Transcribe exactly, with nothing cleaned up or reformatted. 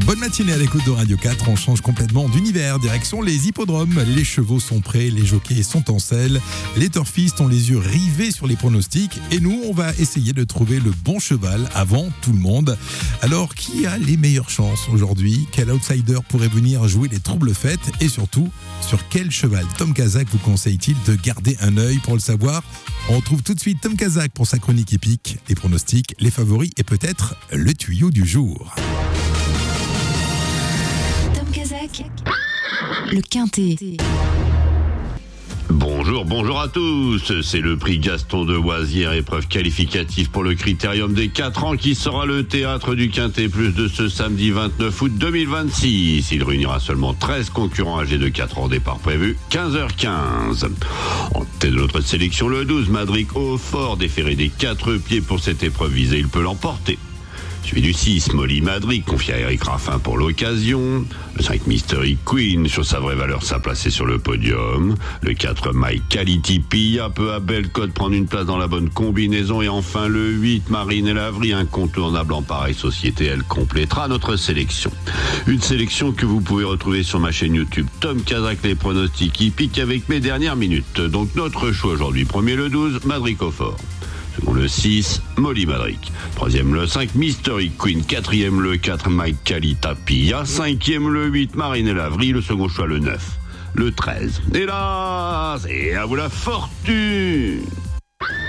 Bonne matinée à l'écoute de Radio quatre, on change complètement d'univers, direction les hippodromes. Les chevaux sont prêts, les jockeys sont en selle, les turfistes ont les yeux rivés sur les pronostics et nous, on va essayer de trouver le bon cheval avant tout le monde. Alors, qui a les meilleures chances aujourd'hui? Quel outsider pourrait venir jouer les troubles fêtes? Et surtout, sur quel cheval Tom Kazak vous conseille-t-il de garder un œil? Pour le savoir, on retrouve tout de suite Tom Kazak pour sa chronique épique, les pronostics, les favoris et peut-être le tuyau du jour. Le Quintet. Bonjour, bonjour à tous. C'est le prix Gaston de Oisière, épreuve qualificative pour le Critérium des quatre ans qui sera le théâtre du Quintet Plus de ce samedi vingt-neuf août deux mille vingt-six. Il réunira seulement treize concurrents âgés de quatre ans, départ prévu quinze heures quinze. En tête de notre sélection, le douze, Madrid au fort, déféré des quatre pieds pour cette épreuve visée, il peut l'emporter. Suivi du six, Molly Madrid, confié à Eric Raffin pour l'occasion. Le cinq, Mystery Queen, sur sa vraie valeur, s'a placé sur le podium. Le quatre, My Quality Pilla, peu à belle cote, prendre une place dans la bonne combinaison. Et enfin, le huit, Marine et Lavry, incontournable en pareille société, elle complétera notre sélection. Une sélection que vous pouvez retrouver sur ma chaîne YouTube Tom Kazak, les pronostics hippiques avec mes dernières minutes. Donc notre choix aujourd'hui, premier le douze, Madrid au fort. Second le six, Molly Madrid. Troisième le cinq, Mystery Queen. Quatrième le quatre, Mike Kalita Pilla. Cinquième le huit, Marine et Lavry. Le second choix le neuf, le treize. Et là, c'est à vous la fortune!